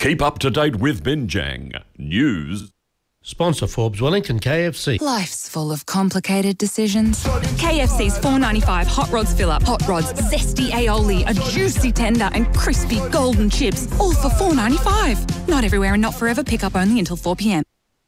Keep up to date with Binjang News. Sponsor Forbes Wellington KFC. Life's full of complicated decisions. KFC's $4.95 Hot Rods Fill-Up. Hot Rods, zesty aioli, a juicy tender and crispy golden chips. All for $4.95. Not everywhere and not forever. Pick up only until 4 p.m.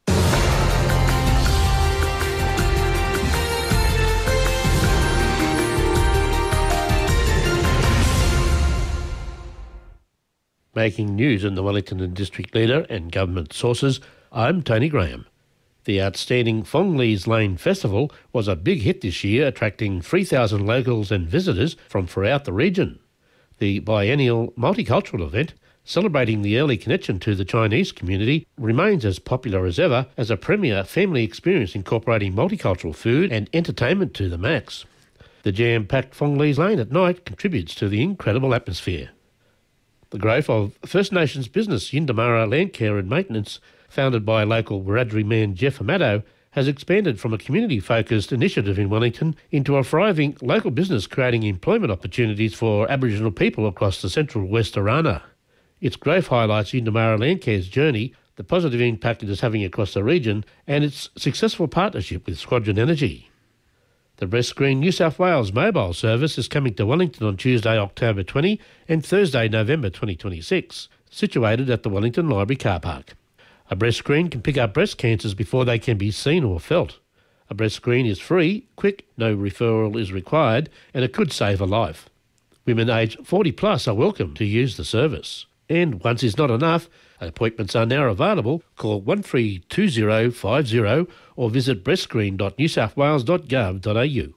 Making news in the Wellington and District Leader and government sources, I'm Tony Graham. The outstanding Fongleys Lane Festival was a big hit this year, attracting 3,000 locals and visitors from throughout the region. The biennial multicultural event, celebrating the early connection to the Chinese community, remains as popular as ever as a premier family experience incorporating multicultural food and entertainment to the max. The jam-packed Fongleys Lane at night contributes to the incredible atmosphere. The growth of First Nations business Yindamara Land Care and Maintenance, founded by local Wiradjuri man Jeff Amato, has expanded from a community-focused initiative in Wellington into a thriving local business creating employment opportunities for Aboriginal people across the central West Arana. Its growth highlights Yindamara Land Care's journey, the positive impact it is having across the region, and its successful partnership with Squadron Energy. The Breast Screen New South Wales mobile service is coming to Wellington on Tuesday, October 20 and Thursday, November 2026, situated at the Wellington Library car park. A breast screen can pick up breast cancers before they can be seen or felt. A breast screen is free, quick, no referral is required, and it could save a life. Women aged 40 plus are welcome to use the service. And once is not enough, appointments are now available. Call 132050 or visit breastscreen.newsouthwales.gov.au.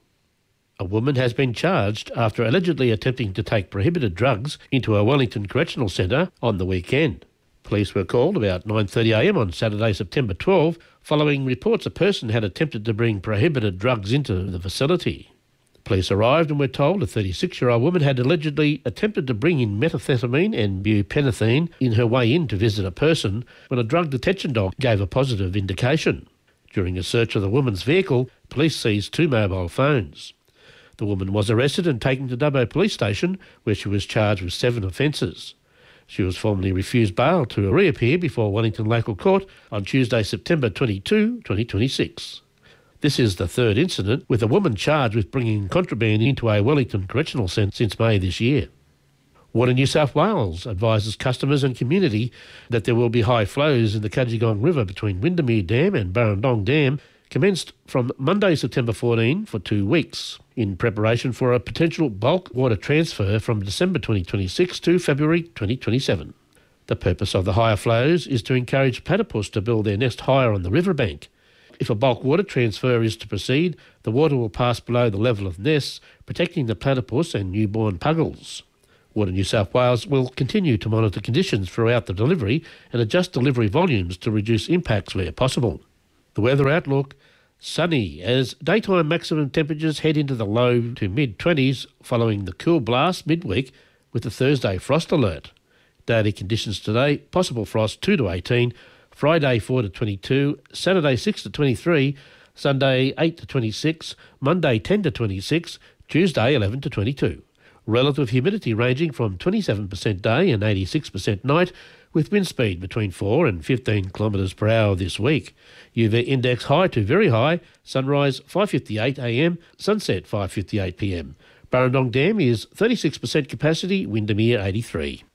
A woman has been charged after allegedly attempting to take prohibited drugs into a Wellington Correctional Centre on the weekend. Police were called about 9:30am on Saturday, September 12, following reports a person had attempted to bring prohibited drugs into the facility. Police arrived and were told a 36-year-old woman had allegedly attempted to bring in methamphetamine and buprenorphine in her way in to visit a person when a drug detection dog gave a positive indication. During a search of the woman's vehicle, police seized 2 mobile phones. The woman was arrested and taken to Dubbo Police Station, where she was charged with 7 offences. She was formally refused bail to reappear before Wellington Local Court on Tuesday, September 22, 2026. This is the third incident with a woman charged with bringing contraband into a Wellington Correctional Centre since May this year. Water New South Wales advises customers and community that there will be high flows in the Cudgegong River between Windermere Dam and Burrendong Dam, commenced from Monday, September 14 for 2 weeks, in preparation for a potential bulk water transfer from December 2026 to February 2027. The purpose of the higher flows is to encourage platypus to build their nest higher on the riverbank. If a bulk water transfer is to proceed, the water will pass below the level of nests, protecting the platypus and newborn puggles. Water New South Wales will continue to monitor conditions throughout the delivery and adjust delivery volumes to reduce impacts where possible. The weather outlook: sunny as daytime maximum temperatures head into the low to mid-20s following the cool blast midweek with the Thursday frost alert. Daily conditions today: possible frost 2 to 18, Friday 4 to 22, Saturday 6 to 23, Sunday 8 to 26, Monday 10 to 26, Tuesday 11 to 22. Relative humidity ranging from 27% day and 86% night, with wind speed between 4 and 15 kilometres per hour this week. UV index high to very high, sunrise 5:58am, sunset 5:58pm. Burrendong Dam is 36% capacity, Windermere 83.